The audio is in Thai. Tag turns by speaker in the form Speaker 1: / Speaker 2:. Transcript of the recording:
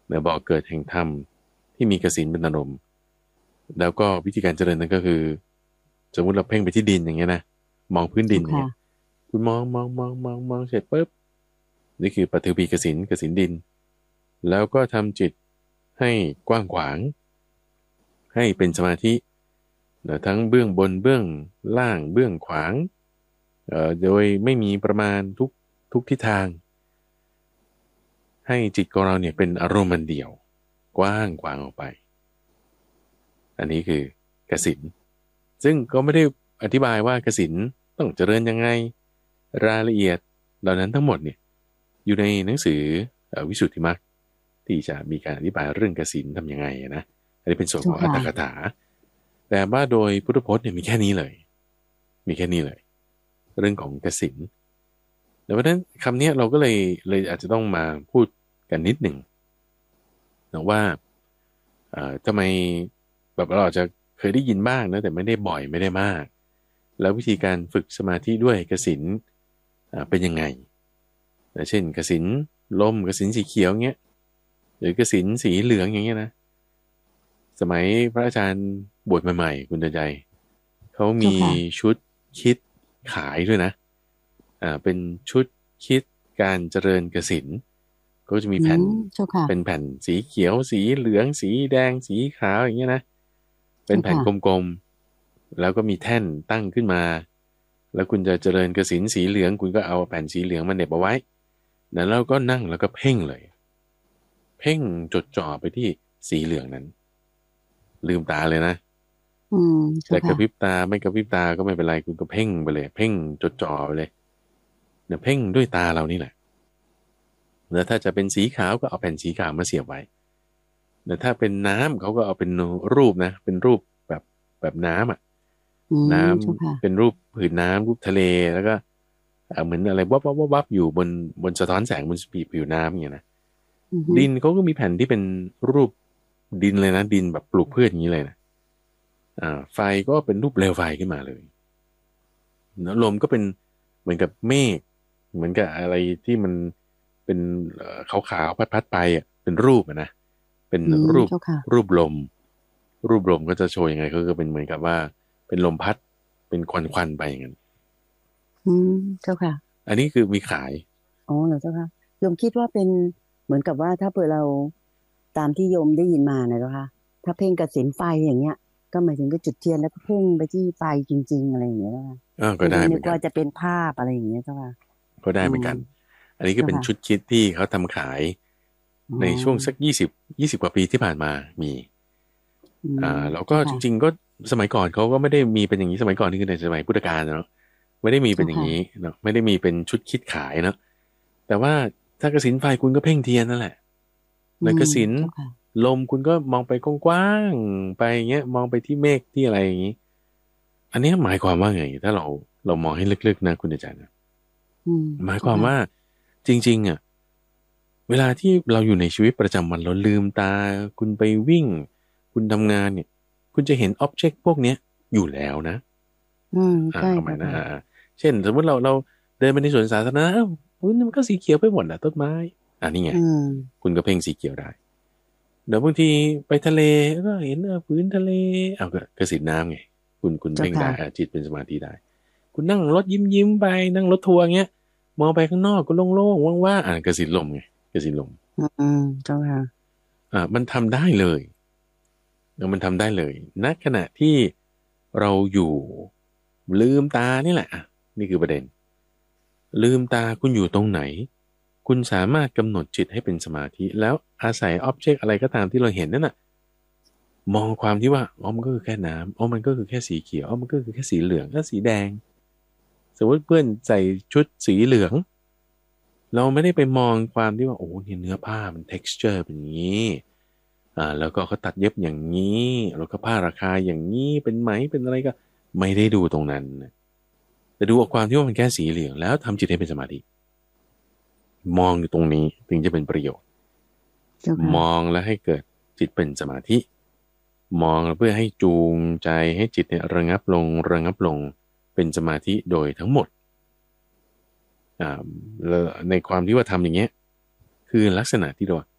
Speaker 1: นะบ่อเกิดแห่งธรรมที่มีกสิณเป็นอารมณ์แล้วก็วิธีการเจริญนั้นก็คือสมมุติเราเพ่งไปที่ดินอย่างเงี้ยนะมองพื้นดิ
Speaker 2: เจ้าค่ะ
Speaker 1: นอย่างเงี้ยคุณมองเสร็จปุ๊บนี่คือปฐพีกสิณกสิณดินแล้วก็ทำจิตให้กว้างขวางให้เป็นสมาธิทั้งเบื้องบนเบื้องล่างเบื้องขวางโดยไม่มีประมาณทุกทิศทางให้จิตของเราเนี่ยเป็นอารมณ์มันเดียวกว้างขวางออกไปอันนี้คือกสิณซึ่งก็ไม่ได้อธิบายว่ากสิณต้องเจริญยังไงรายละเอียดเหล่านั้นทั้งหมดเนี่ยอยู่ในหนังสือวิสุทธิมรรคที่จะมีการอธิบายเรื่องกสิณทำยังไงนะอันนี้เป็นส่วนของอัต
Speaker 2: เจ้าค่ะ
Speaker 1: ถกถาแต่ว่าโดยพุทธพจน์เนี่ยมีแค่นี้เลยมีแค่นี้เลยเรื่องของกสิณดังนั้นคำนี้เราก็เลยอาจจะต้องมาพูดกันนิดหนึ่งนะว่าทำไมแบบเราอาจจะเคยได้ยินบ้างนะแต่ไม่ได้บ่อยไม่ได้มากแล้ววิธีการฝึกสมาธิด้วยกสิณเป็นยังไงเช่นกสิณลมกสิณสีเขียวเงี้ยหรือกสิณสีเหลืองอย่างเงี้ยนะสมัยพระอาจารย์บวชใหม่ๆคุณเตือนใจเขามี
Speaker 2: เจ้าค่ะ
Speaker 1: ชุดคิดขายด้วยนะเป็นชุดคิดการเจริญกสิณก็จะมี
Speaker 2: อื
Speaker 1: แผ่น
Speaker 2: มเจ้าค่ะ
Speaker 1: เป็นแผ่นสีเขียวสีเหลืองสีแดงสีขาวอย่างเงี้ยนะเป็นแผ่น
Speaker 2: เจ้าค่ะ
Speaker 1: กลมๆแล้วก็มีแท่นตั้งขึ้นมาแล้วคุณจะเจริญกสิณสีเหลืองคุณก็เอาแผ่นสีเหลืองมาเหน็บเอาไว้แล้วก็นั่งแล้วก็เพ่งเลยเพ่งจดจ่อไปที่สีเหลืองนั้นลืมตาเลยนะ
Speaker 2: อืมเจ้า
Speaker 1: จะกระ
Speaker 2: ค่ะ
Speaker 1: พริบตาไม่กระพริบตาก็ไม่เป็นไรคุณก็เพ่งไปเลยเพ่งจดจ่อไปเลยเนี่ยเพ่งด้วยตาเรานี่แหละแล้วถ้าจะเป็นสีขาวก็เอาแผ่นสีขาวมาเสียบไว้แต่ถ้าเป็นน้ำเขาก็เอาเป็นรูปนะเป็นรูปแบบน้ำอ่ะ
Speaker 2: อื
Speaker 1: น้
Speaker 2: มเจ้าค่ะ
Speaker 1: ำเป็นรูปผืนน้ำรูปทะเลแล้วก็เหมือนอะไรวับอยู่บนสะท้อนแสงบนผิวน้ำอย่างเงี้ยนะ
Speaker 2: อือฮึ
Speaker 1: ดินเขาก็มีแผ่นที่เป็นรูปดินเลยนะดินแบบปลูกพืชอย่างนี้เลยนะไฟก็เป็นรูปเปลวไฟขึ้นมาเลยแล้วลมก็เป็นเหมือนกับเมฆเหมือนกับอะไรที่มันเป็นขาวๆพัดไปอ่ะเป็นรูปอะนะเป็น
Speaker 2: อืม
Speaker 1: รูป
Speaker 2: เจ้าค่ะ
Speaker 1: รูปลมก็จะโชว์ยังไงก็คือเป็นเหมือนกับว่าเป็นลมพัดเป็นควันไปอย่างนั้น
Speaker 2: อืมเจ้าค่ะ
Speaker 1: อันนี้คือมีขาย
Speaker 2: อ๋อเหรอเจ้าค่ะโยมคิดว่าเป็นเหมือนกับว่าถ้าเผื่อเราตามที่โยมได้ยินมานะเจ้าค่ะถ้าเพ่งกสิณไฟอย่างเงี้ยก็หมายถึงก็จุดเทียนแล้วก็เพ่งไปที่ไฟจริงๆอะไรอย่างเงี้ยเจ้าค่ะ
Speaker 1: ก็
Speaker 2: ไม่ได้
Speaker 1: ได้เหมือนกัน
Speaker 2: นึกว่าจะเป็นภาพอะไรอย่างเงี้ยเจ้าค่ะ
Speaker 1: ก็ได้
Speaker 2: อืม
Speaker 1: เหมือนกันอันนี้ก็
Speaker 2: เจ้าค่ะ
Speaker 1: เป็นชุดคิดที่เขาทำขาย
Speaker 2: อ๋อ
Speaker 1: ในช่วงสัก20กว่าปีที่ผ่านมามี
Speaker 2: อืม
Speaker 1: แล้วก็
Speaker 2: เจ้าค่ะ
Speaker 1: จริงๆก็สมัยก่อนเขาก็ไม่ได้มีเป็นอย่างนี้สมัยก่อนนี่คือในสมัยพุทธกาลเนาะไม่ได้มีเป็
Speaker 2: เจ้าค่ะ
Speaker 1: นอย่างนี้เนาะไม่ได้มีเป็นชุดคิดขายเนาะแต่ว่าถ้ากสิณไฟคุณก็เพ่งเทียนนั่นแหละ
Speaker 2: อืม
Speaker 1: ในกสิณ
Speaker 2: เจ้าค่ะ
Speaker 1: ลมคุณก็มองไปกว้างๆไปอย่างเงี้ยมองไปที่เมฆที่อะไรอย่างนี้อันนี้หมายความว่าไงถ้าเรามองให้ลึกๆนะคุณอาจารย์นะ
Speaker 2: อืม
Speaker 1: หมายค
Speaker 2: เจ้าค่ะ
Speaker 1: วามว่าจริงๆอ่ะเวลาที่เราอยู่ในชีวิตประจำวันเราลืมตาคุณไปวิ่งคุณทำงานเนี่ยคุณจะเห็นอ็อบเจกต์พวกเนี้ยอยู่แล้วนะ
Speaker 2: อืมใช่
Speaker 1: เอาใหม่
Speaker 2: เจ้าค่ะ
Speaker 1: นะเช่นสมมุติเราเดินไปในสวนสาธารณะอ้าวอุ๊ยมันก็สีเขียวไปหมดนะต้นไม้นี่ไง
Speaker 2: อืม
Speaker 1: คุณก็เพ่งสีเขียวได้เดี๋ยวบางทีไปทะเลก็เห็นผืนทะเลเอาก็สีน้ำไงคุณ
Speaker 2: เจ้าค่ะ
Speaker 1: เพ่งได้จิตเป็นสมาธิได้คุณนั่งรถยิ้มไปนั่งรถทัวร์เงี้ยมองไปข้างนอกก็โล่งๆว่างๆก็สีลมไงก็สีลม
Speaker 2: อืมเจ้าค่ะ
Speaker 1: มันทำได้เลยมันทำได้เลยณขณะที่เราอยู่ลืมตานี่แหละนี่คือประเด็น ลืมตาคุณอยู่ตรงไหนคุณสามารถกำหนดจิตให้เป็นสมาธิแล้วอาศัยอ็อบเจกต์อะไรก็ตามที่เราเห็นนั่นน่ะมองความที่ว่ามันก็คือแค่น้ำมันก็คือแค่สีเขียวมันก็คือแค่สีเหลืองแล้วสีแดงสมมติเพื่อนใส่ชุดสีเหลืองเราไม่ได้ไปมองความที่ว่าโอ้เนี่ยเนื้อผ้ามัน texture เป็นอย่างนี้แล้วก็เขาตัดเย็บอย่างนี้แล้วก็ผ้าราคาอย่างนี้เป็นไหมเป็นอะไรก็ไม่ได้ดูตรงนั้นนะแต่ดูเอาความที่ว่ามันแค่สีเหลืองแล้วทำจิตให้เป็นสมาธิ มองอยู่ตรงนี้ถึงจะเป็นประโยชน์
Speaker 2: เจ้าค่ะ
Speaker 1: มองแล้วให้เกิดจิตเป็นสมาธิมองเพื่อให้จูงใจให้จิตเนี่ยระงับลงเป็นสมาธิโดยทั้งหมดแล้วในความที่ว่าทำอย่างเงี้ยคือลักษณะที่เรา